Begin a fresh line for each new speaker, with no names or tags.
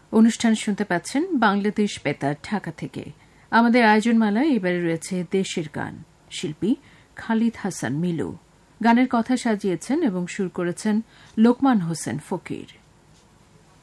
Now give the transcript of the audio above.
অনুষ্ঠান শুনতে পাচ্ছেন বাংলাদেশ বেতার ঢাকা থেকে। আমাদের আয়োজনমালায় এবারে রয়েছে দেশের গান। শিল্পী খালিদ হাসান মিলু। গানের কথা সাজিয়েছেন এবং সুর করেছেন লোকমান হোসেন ফকির।